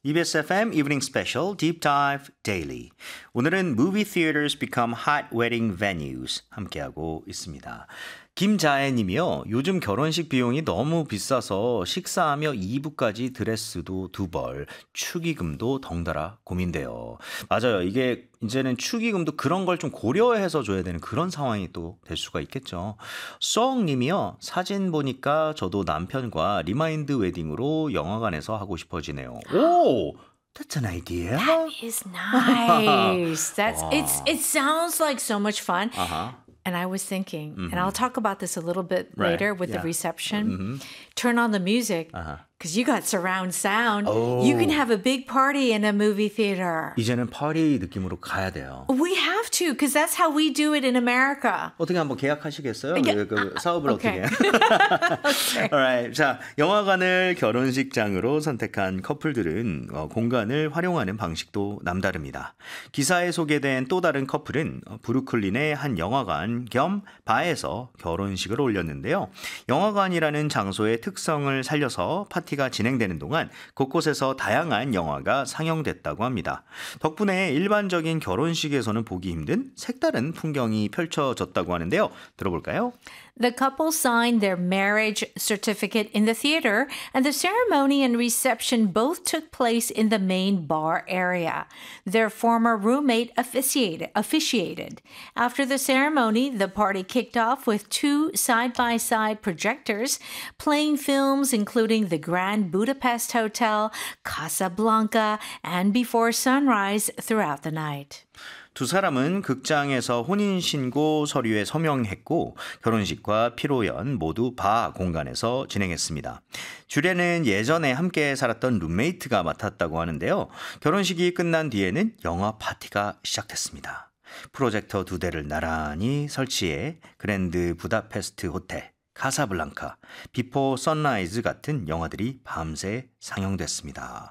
EBS FM Evening Special Deep Dive Daily. 오늘은 Movie Theaters Become Hot Wedding Venues 함께하고 있습니다. 김자애 님이요. 요즘 결혼식 비용이 너무 비싸서 식사하며 2부까지 드레스도 2벌, 축의금도 덩달아 고민돼요. 맞아요. 이게 이제는 축의금도 그런 걸 좀 고려해서 줘야 되는 그런 상황이 또 될 수가 있겠죠. 쏘 님이요. 사진 보니까 저도 남편과 리마인드 웨딩으로 영화관에서 하고 싶어지네요. 오! That's an idea. That is nice. It sounds like so much fun. And I was thinking, and I'll talk about this a little bit later with the reception. Turn on the music because you got surround sound. You can have a big party in a movie theater. 이제는 파티 느낌으로 가야 돼요. We have to because that's how we do it in America. 어떻게 한번 계약하시겠어요? 그 사업을 okay. 어떻게? Okay. Alright. 자, 영화관을 결혼식장으로 선택한 커플들은 공간을 활용하는 방식도 남다릅니다. 기사에 소개된 또 다른 커플은 브루클린의 한 영화관 겸 바에서 결혼식을 올렸는데요. 영화관이라는 장소의 특성을 살려서 파티가 진행되는 동안 곳곳에서 다양한 영화가 상영됐다고 합니다. 덕분에 일반적인 결혼식에서는 보기 힘든 색다른 풍경이 펼쳐졌다고 하는데요. 들어볼까요? The couple signed their marriage certificate in the theater, and the ceremony and reception both took place in the main bar area. Their former roommate officiated. After the ceremony, the party kicked off with 2 side-by-side projectors playing films including The Grand Budapest Hotel, Casablanca, and Before Sunrise throughout the night. 두 사람은 극장에서 혼인신고 서류에 서명했고 결혼식과 피로연 모두 바 공간에서 진행했습니다. 주례는 예전에 함께 살았던 룸메이트가 맡았다고 하는데요. 결혼식이 끝난 뒤에는 영화 파티가 시작됐습니다. 프로젝터 2대를 나란히 설치해 그랜드 부다페스트 호텔, 카사블랑카, 비포 선라이즈 같은 영화들이 밤새 상영됐습니다.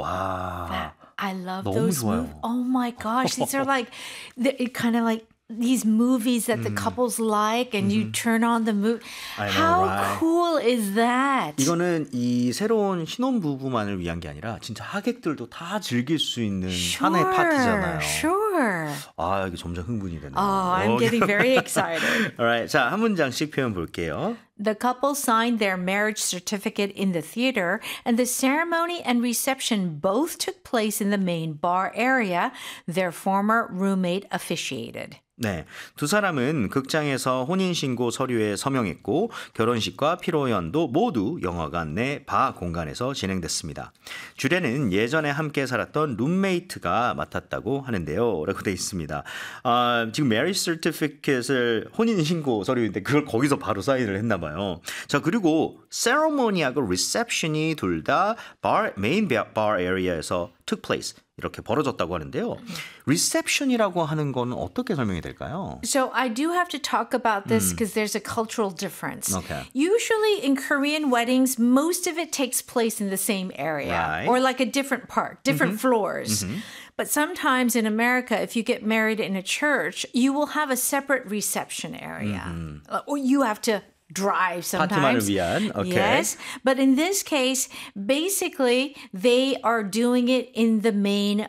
와. I love 너무 those 좋아요. movies. Oh my gosh, these are like kind of like these movies that the couples like and you turn on the movie. I know, How right? cool is that? 이거는 이 새로운 신혼부부만을 위한 게 아니라 진짜 하객들도 다 즐길 수 있는 하나의 파티잖아요. Sure. 아, 이게 점점 흥분이 되네요. Oh, I'm getting very excited. Alright, 자, 한 문장씩 표현 볼게요. The couple signed their marriage certificate in the theater, and the ceremony and reception both took place in the main bar area. Their former roommate officiated. 네, 두 사람은 극장에서 혼인신고 서류에 서명했고 결혼식과 피로연도 모두 영화관 내 바 공간에서 진행됐습니다. 주례는 예전에 함께 살았던 룸메이트가 맡았다고 하는데요. 라고 돼 있습니다. 지금 marriage certificate을 혼인신고 서류인데 그걸 거기서 바로 사인을 했나 봐요. 자, 그리고 ceremony하고 reception이 둘 다 main bar area에서 took place. 이렇게 벌어졌다고 하는데요. reception이라고 하는 건 어떻게 설명이 될까요? So I do have to talk about this because there's a cultural difference. Okay. Usually in Korean weddings, most of it takes place in the same area Right. or like a different part, different floors. But sometimes in America, if you get married in a church, you will have a separate reception area. Or you have to drive 파티만을 sometimes. 위한. Okay. Yes. But in this case, basically, they are doing it in the main